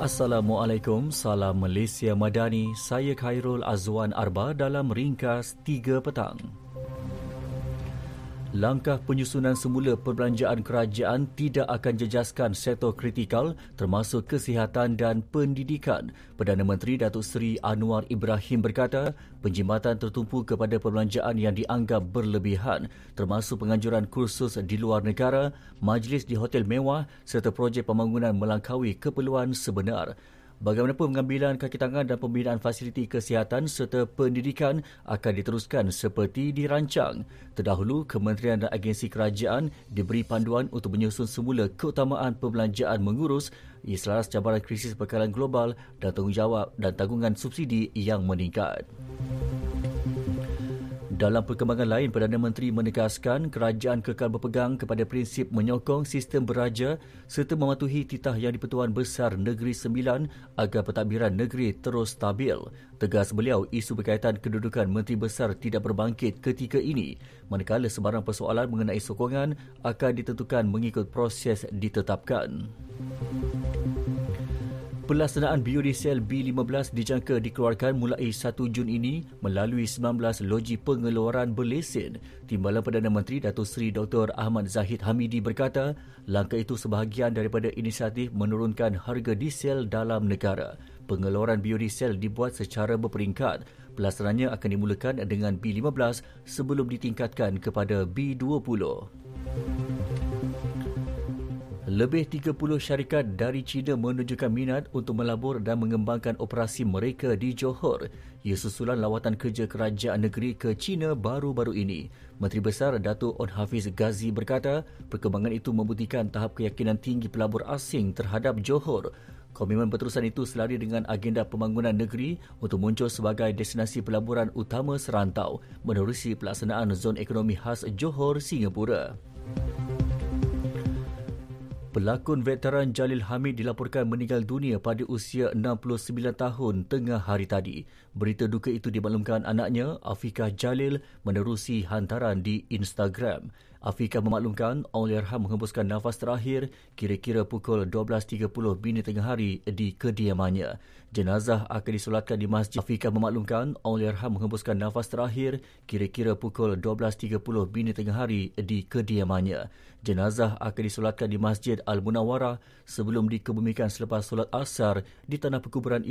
Assalamualaikum, salam Malaysia Madani. Saya Khairul Azwan Arba dalam Ringkas 3 petang. Langkah penyusunan semula perbelanjaan kerajaan tidak akan jejaskan sektor kritikal termasuk kesihatan dan pendidikan. Perdana Menteri Datuk Seri Anwar Ibrahim berkata, penjimbatan tertumpu kepada perbelanjaan yang dianggap berlebihan termasuk penganjuran kursus di luar negara, majlis di hotel mewah serta projek pembangunan melangkaui keperluan sebenar. Bagaimanapun pengambilan kaki tangan dan pembinaan fasiliti kesihatan serta pendidikan akan diteruskan seperti dirancang. Terdahulu, kementerian dan agensi kerajaan diberi panduan untuk menyusun semula keutamaan perbelanjaan mengurus selaras cabaran krisis bekalan global dan tanggungjawab dan tanggungan subsidi yang meningkat. Dalam perkembangan lain, Perdana Menteri menegaskan kerajaan kekal berpegang kepada prinsip menyokong sistem beraja serta mematuhi titah Yang di-Pertuan Besar Negeri Sembilan agar pentadbiran negeri terus stabil. Tegas beliau, isu berkaitan kedudukan Menteri Besar tidak berbangkit ketika ini, manakala sebarang persoalan mengenai sokongan akan ditentukan mengikut proses ditetapkan. Pelaksanaan biodiesel B15 dijangka dikeluarkan mulai 1 Jun ini melalui 19 loji pengeluaran berlesen. Timbalan Perdana Menteri Datuk Seri Dr. Ahmad Zahid Hamidi berkata, langkah itu sebahagian daripada inisiatif menurunkan harga diesel dalam negara. Pengeluaran biodiesel dibuat secara berperingkat. Pelaksanaannya akan dimulakan dengan B15 sebelum ditingkatkan kepada B20. Lebih 30 syarikat dari China menunjukkan minat untuk melabur dan mengembangkan operasi mereka di Johor. Ia susulan lawatan kerja kerajaan negeri ke China baru-baru ini. Menteri Besar Datuk Onn Hafiz Ghazi berkata, perkembangan itu membuktikan tahap keyakinan tinggi pelabur asing terhadap Johor. Komitmen berterusan itu selari dengan agenda pembangunan negeri untuk muncul sebagai destinasi pelaburan utama serantau menerusi pelaksanaan Zon Ekonomi Khas Johor, Singapura. Pelakon veteran Jalil Hamid dilaporkan meninggal dunia pada usia 69 tahun tengah hari tadi. Berita duka itu dimaklumkan anaknya, Afiqah Jalil, menerusi hantaran di Instagram. Afiqah memaklumkan Allahyarham menghembuskan nafas terakhir kira-kira pukul 12.30 bini tengah hari di kediamannya. Jenazah akan disolatkan di masjid. Afiqah memaklumkan Allahyarham menghembuskan nafas terakhir kira-kira pukul 12.30 bini tengah hari di kediamannya. Jenazah akan disolatkan di Masjid Al-Munawwarah sebelum dikebumikan selepas solat asar di tanah perkuburan